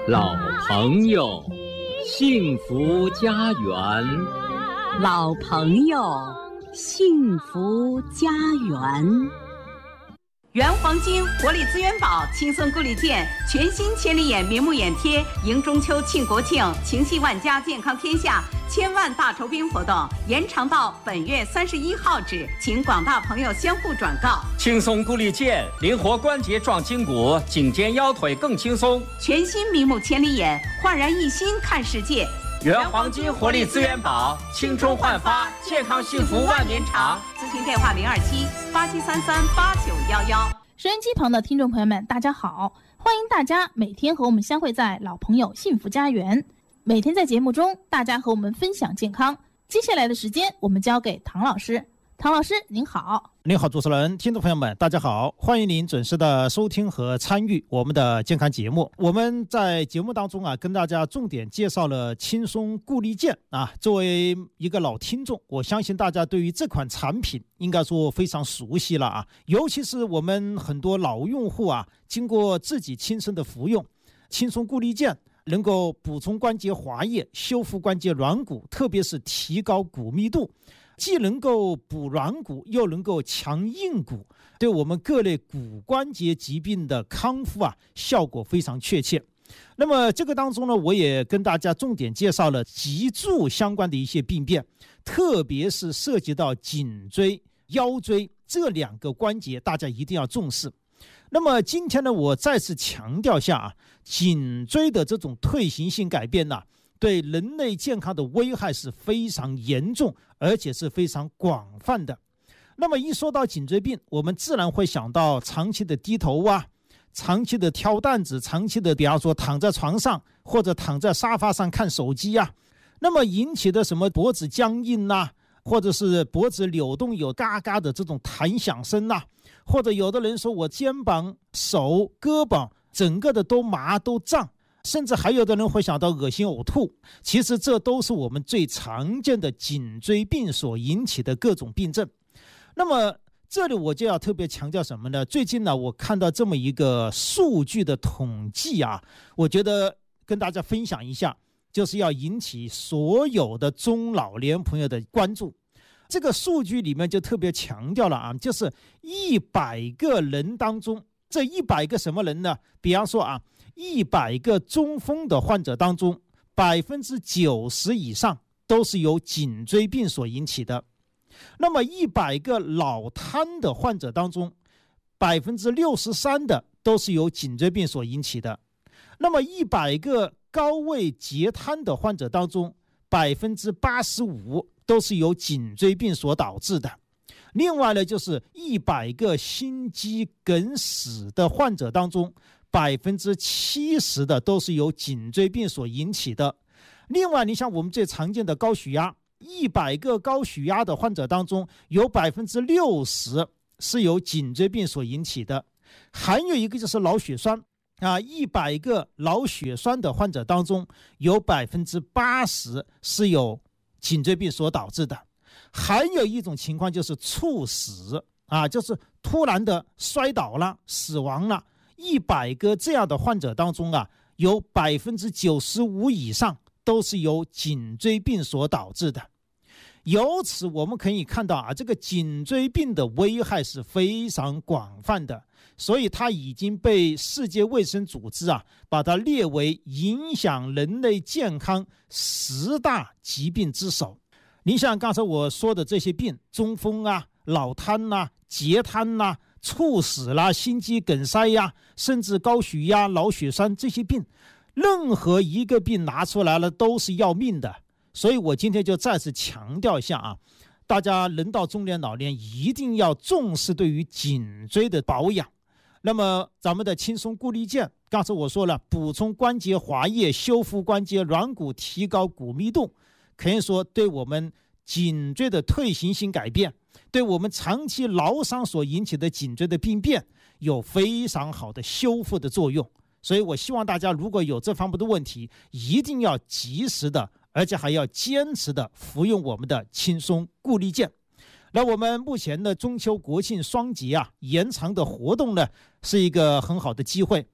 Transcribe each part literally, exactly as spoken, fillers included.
老朋友，幸福家园。 老朋友，幸福家园。原黄金活力资源宝轻松顾里健全新千里眼明目眼贴，迎中秋庆国庆，情系万家，健康天下千万大酬宾活动延长到本月三十一号止，请广大朋友相互转告。 轻松顾里健，灵活关节壮筋骨，颈肩腰腿更轻松。 全新明目千里眼，焕然一新看世界。 原黄金活力资源宝，青春焕发，健康幸福万年长。 咨询电话零二七八七三三八九幺幺。 收音机旁的听众朋友们，大家好，欢迎大家每天和我们相会在老朋友幸福家园。每天在节目中，大家和我们分享健康。接下来的时间，我们交给唐老师。唐老师您好。 您好，主持人，听众朋友们大家好，欢迎您准时的收听和参与我们的健康节目。我们在节目当中啊，跟大家重点介绍了轻松顾力健啊。作为一个老听众，我相信大家对于这款产品应该说非常熟悉了啊。尤其是我们很多老用户啊，经过自己亲身的服用，轻松顾力健能够补充关节滑液，修复关节软骨，特别是提高骨密度，既能够补软骨，又能够强硬骨，对我们各类骨关节疾病的康复啊，效果非常确切。那么这个当中呢，我也跟大家重点介绍了脊柱相关的一些病变，特别是涉及到颈椎、腰椎这两个关节，大家一定要重视。那么今天呢，我再次强调下啊，颈椎的这种退行性改变呢、啊，对人类健康的危害是非常严重，而且是非常广泛的。那么一说到颈椎病，我们自然会想到长期的低头啊，长期的挑担子，长期的比方说躺在床上或者躺在沙发上看手机啊，那么引起的什么脖子僵硬啊，或者是脖子扭动有嘎嘎的这种弹响声啊，或者有的人说我肩膀、手、胳膊整个的都麻都胀，甚至还有的人会想到恶心呕吐。其实这都是我们最常见的颈椎病所引起的各种病症。那么这里我就要特别强调什么呢？最近呢，我看到这么一个数据的统计啊，我觉得跟大家分享一下，就是要引起所有的中老年朋友的关注。这个数据里面就特别强调了啊，就是一百个人当中，这一百个什么人呢？比方说啊，一百个中风的患者当中，百分之九十以上都是由颈椎病所引起的。那么一百个脑瘫的患者当中，百分之六十三的都是由颈椎病所引起的。那么一百个高位截瘫的患者当中，百分之八十五都是由颈椎病所导致的。另外呢，就是一百个心肌梗死的患者当中，百分之七十的都是由颈椎病所引起的。另外，你像我们最常见的高血压，一百个高血压的患者当中，有百分之六十是由颈椎病所引起的。还有一个就是脑血栓啊，一百个脑血栓的患者当中，有百分之八十是由颈椎病所导致的。还有一种情况就是猝死啊，就是突然的摔倒了、死亡了。一百个这样的患者当中啊，有百分之九十五以上都是由颈椎病所导致的。由此我们可以看到啊，这个颈椎病的危害是非常广泛的，所以它已经被世界卫生组织啊，把它列为影响人类健康十大疾病之首。你像刚才我说的这些病，中风啊、脑瘫啊、截瘫啊、猝死啦、心肌梗塞呀、啊，甚至高血压、脑血栓这些病，任何一个病拿出来了都是要命的。所以我今天就再次强调一下啊，大家人到中年老年一定要重视对于颈椎的保养。那么咱们的轻松顾力健，刚才我说了，补充关节滑液，修复关节软骨，提高骨密度，可以说对我们颈椎的退行性改变，对我们长期劳伤所引起的颈椎的病变有非常好的修复的作用。所以我希望大家如果有这方面的问题，一定要及时的，而且还要坚持的服用我们的轻松顾力健。那我们目前的中秋国庆双节啊，延长的活动呢，是一个很好的机会。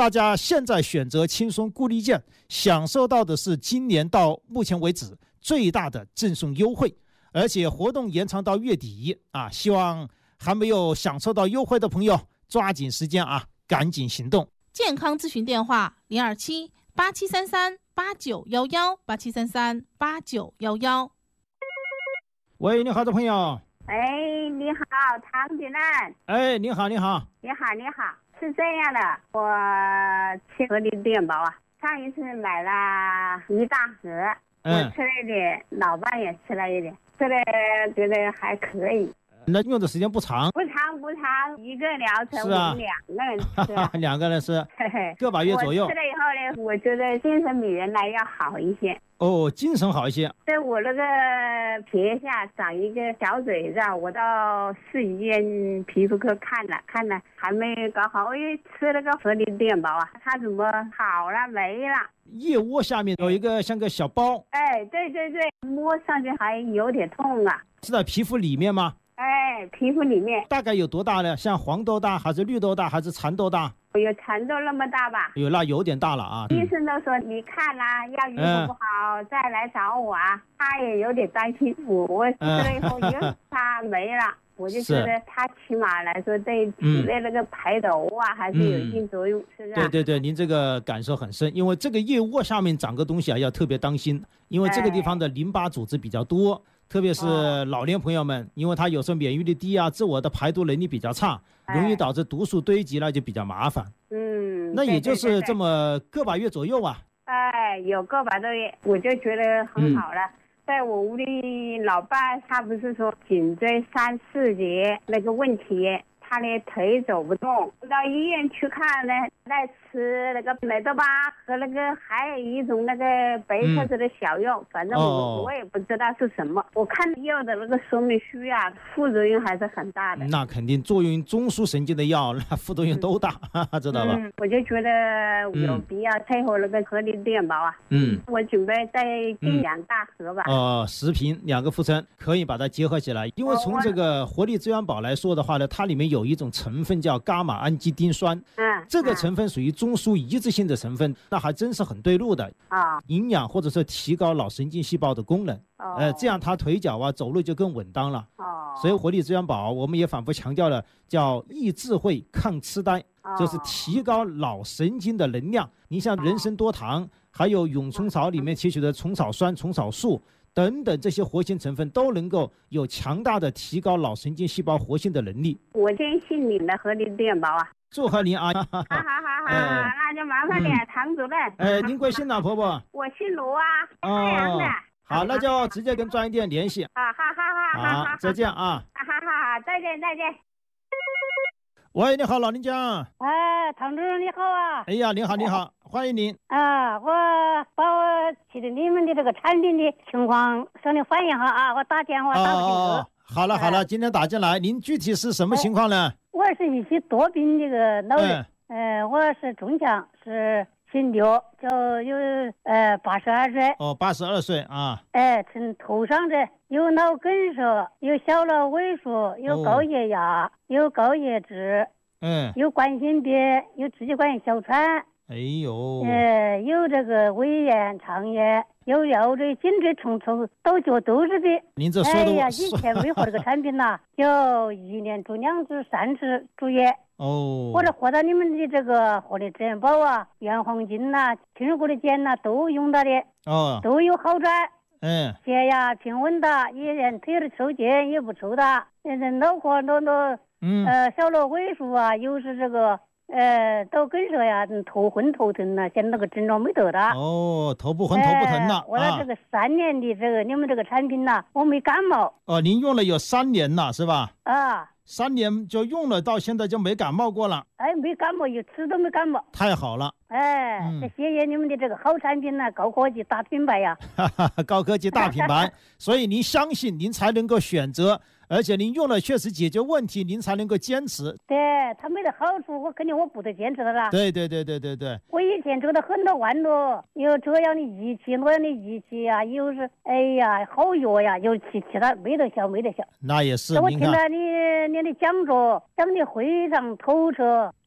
大家现在选择轻松固力健，享受到的是今年到目前为止最大的赠送优惠，而且活动延长到月底啊！希望还没有享受到优惠的朋友抓紧时间啊，赶紧行动。 健康咨询电话零二七八七三三八九幺幺八七三三八九幺幺。 喂，你好的朋友。 哎，你好，唐主任。 哎，你好，你好。 你好，你好。是这样的，我吃合力电宝啊，上一次买了一大盒，嗯、我吃了一点，老伴也吃了一点，吃了觉得还可以。 那用的时间不长， 不长不长，一个疗程是啊， 我们两个人吃、啊， 两个人吃，个把月左右。 我吃了以后呢，我觉得精神比原来要好一些。 哦，精神好一些。 在我那个皮下长一个小嘴子，我到市医院皮肤科看了看了，还没搞好。我一吃那个合力电宝啊，它怎么好了没了？ 腋窝下面有一个像个小包。 哎，对对对，摸上去还有点痛啊。 是在皮肤里面吗？ 哎，皮肤里面。大概有多大呢？像黄豆大还是绿豆大还是蚕豆大？ 有蚕豆那么大吧？ 有，那有点大了啊。 医生都说你看啦、啊，要愈合不好、嗯、再来找我啊。他也有点担心我，我吃了以后又他没了。我就觉得它起码来说对体内那个排毒啊、嗯、还是有一定作用，是不是？ 对对对，您这个感受很深，因为这个腋窝下面长个东西啊，要特别当心，因为这个地方的淋巴组织比较多。哎，特别是老年朋友们，因为他有时候免疫力低啊，自我的排毒能力比较差，容易导致毒素堆积，那就比较麻烦。嗯，那也就是这么个把月左右啊。 哎，有个把多月，我就觉得很好了。嗯，在我屋里，老伴他不是说颈椎三四节那个问题，他连腿走不动，到医院去看呢，在吃那个美多巴和那个还有一种那个白色的小药，嗯、反正我、哦、我也不知道是什么。我看药的那个说明书啊，副作用还是很大的。 那肯定作用中枢神经的药，那副作用都大，嗯、知道吧？ 嗯，我就觉得有必要配合那个合力电宝啊。嗯，我准备再进两大盒吧。 哦，十瓶两个副称可以把它结合起来，因为从这个活力资源宝来说的话呢，它里面有一种成分叫伽马氨基丁酸，嗯，这个成分属于中枢抑制性的成分，那还真是很对路的啊，营养或者是提高脑神经细胞的功能，哦、呃，这样他腿脚啊走路就更稳当了。哦，所以活力资源宝我们也反复强调了，叫益智慧抗痴呆，就是提高脑神经的能量。你像人参多糖，还有蛹虫草里面提取的虫草酸、虫草素等等这些活性成分都能够有强大的提高脑神经细胞活性的能力。 我坚信你的合力电宝啊！ 祝贺您啊！ 好好好好，哎、那就麻烦点、嗯、唐主任。 哎，您贵姓呢，婆婆？ 我姓卢啊，太阳的。 好，那就直接跟专业店联系。 啊，好好好， 好，再见啊！ 好好好，再见再见。 喂，你好，老人家。 哎，唐主任你好啊！ 哎呀，你好你好，欢迎您。 啊，我把我记得你们的这个产品的情况向你反映下啊，我打电话打不进去。 哦，好了好了，今天打进来，您具体是什么情况呢？ 哎、我是一些多病这个老人，嗯、呃，我是中强，是姓刘，就有呃八十二岁。 哦，八十二岁啊。 哎，从头上这有脑梗塞，有小脑萎缩，有高血压，哦、有高血脂，嗯，有冠心病，有支气管哮喘。 哎呦， 呃，有这个胃炎、肠炎，有腰椎、颈椎痛痛，到脚都是病。 您这说的， 哎呀，以前没喝这个产品呐，有一年住两次、三次住院。哦，我这喝到你们的这个活力资源宝啊、原黄金呐、青松固力健呐，都用到的，哦，都有好转。嗯，血压平稳的，也连腿儿抽筋也不抽的，人脑壳脑脑，嗯，呃，小脑萎缩啊，又是这个。呃，都跟说呀，头昏头疼了，现在那个症状没得的。 哦，头不昏头不疼了。呃、 我的这个三年的这个、啊、你们这个产品呐，我没感冒。 哦，您用了有三年了是吧？ 啊， 三年就用了，到现在就没感冒过了。 哎，没感冒，一次都没感冒。 太好了。 哎，嗯、谢谢你们的这个好产品呐，高科技大品牌呀。 高科技大品牌，所以您相信，您才能够选择。而且您用了确实解决问题，您才能够坚持。 对，它没得好处，我肯定我不得坚持的啦。 对对对对对对。 我以前走了很多弯路，有这样的仪器，那样的仪器呀、啊，又是哎呀好药呀，有其其他没得效，没得效。 那也是。 我听到你你的讲座讲的非常透彻，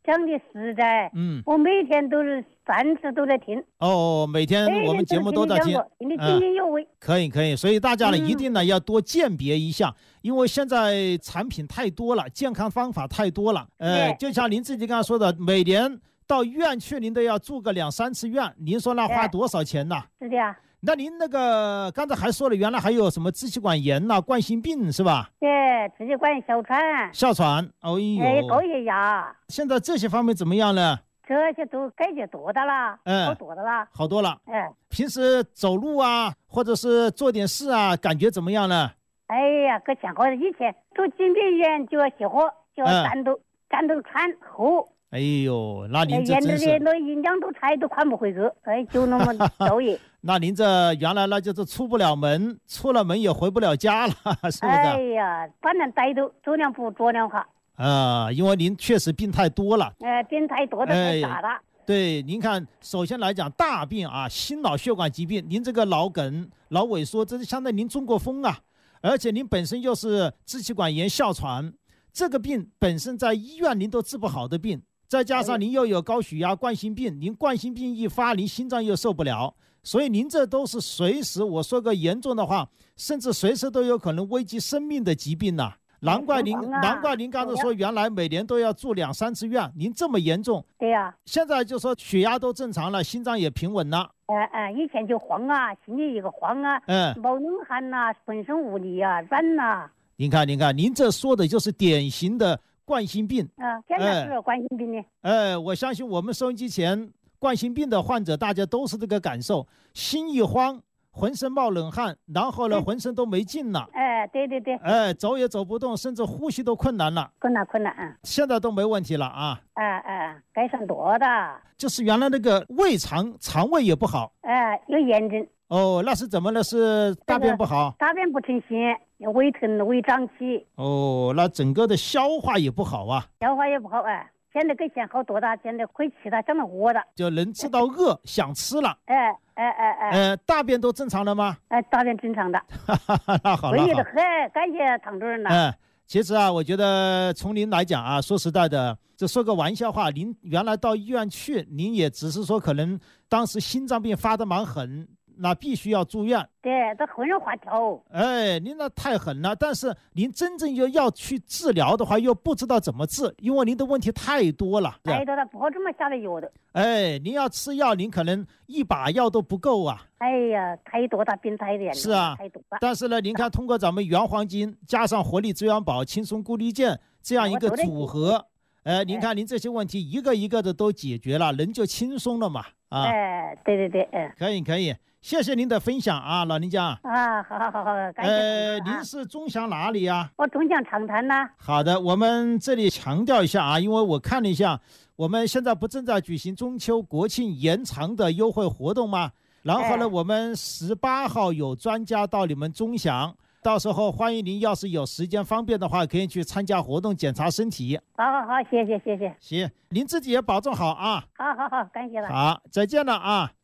讲的实在。 嗯， 我每天都是三次都在听。 哦，每天我们节目都在听， 听得津津有味。 可以可以，所以大家呢、嗯、一定呢要多鉴别一下，因为现在产品太多了，健康方法太多了。呃，就像您自己刚才说的，每年到医院去，您都要住个两三次院，您说那花多少钱呢？ 是的呀。 那您那个刚才还说了，原来还有什么支气管炎呐、啊、冠心病是吧？ 对，支气管哮喘。 哮喘，哦呦， 哎，高血压。 现在这些方面怎么样呢？ 这些都改进多的了，嗯，好多的了， 好多了。 哎， 平时走路啊，或者是做点事啊，感觉怎么样呢？ 哎呀，可想好了，以前走进病医院就要熄火，就要站都站都喘呼。 哎呦，那您这真是那营养都差，都宽不回去，哎，就那么造业。 那您这原来那就是出不了门，出了门也回不了家了，是不是？ 哎呀，反正带都走两步做两下。 啊、呃，因为您确实病太多了。 哎、呃，病太多的太大了。哎、 对，您看，首先来讲大病啊，心脑血管疾病，您这个脑梗、脑萎缩，这是相当于您中过风啊，而且您本身又是支气管炎、哮喘，这个病本身在医院您都治不好的病。再加上您又有高血压、冠心病，您冠心病一发，您心脏又受不了，所以您这都是随时，我说个严重的话，甚至随时都有可能危及生命的疾病呐、啊。难怪您，啊、难怪您刚才说原来每年都要住两三次院，您这么严重。 对呀、啊。 现在就说血压都正常了，心脏也平稳了。 哎哎，以前就慌啊，心里一个慌啊，嗯，冒冷汗呐、啊，浑身无力啊，软呐、啊。 您看，您看，您这说的就是典型的冠心病。 啊，现在是冠心病呢。 哎，我相信我们收音机前冠心病的患者，大家都是这个感受，心一慌，浑身冒冷汗，然后呢，浑身都没劲了。 哎，对对对。 哎，走也走不动，甚至呼吸都困难了。 困难困难。 现在都没问题了啊。 哎哎，改善多的。 就是原来那个胃肠肠胃也不好。 哎，有炎症。 哦，那是怎么了？是大便不好？ 大便不成形，胃疼、胃胀气。 哦，那整个的消化也不好啊。 消化也不好哎。现在跟以前好多大，现在会吃的长得饿的， 就能吃到饿，想吃了。 哎哎哎哎， 呃，大便都正常了吗？ 哎，大便正常的。 那好了， 贵的很，感谢唐主任了。 嗯，其实啊，我觉得从您来讲啊，说实在的，就说个玩笑话，您原来到医院去，您也只是说可能当时心脏病发得蛮狠。那必须要住院， 对，这浑身发跳。 哎，您那太狠了，但是您真正又要去治疗的话，又不知道怎么治，因为您的问题太多了， 太多了，不好这么下的药的。 哎，您要吃药，您可能一把药都不够啊。 哎呀，太多了，病太严重。 是啊， 太多了。 但是呢，您看通过咱们原黄金加上活力资源宝、轻松固力健这样一个组合，哎，您看您这些问题一个一个的都解决了，人就轻松了嘛。啊， 哎，对对对，嗯， 可以可以。谢谢您的分享啊，老人家。 啊，好好好好，感谢。 呃，您是中祥哪里呀、啊？ 我中祥长滩呐。 好的，我们这里强调一下啊，因为我看了一下，我们现在不正在举行中秋国庆延长的优惠活动吗？然后呢，哎、我们十八号有专家到你们中祥，到时候欢迎您，要是有时间方便的话，可以去参加活动检查身体。 好好好，谢谢谢谢。 行，您自己也保重好啊。 好好好，感谢了。 好，再见了啊。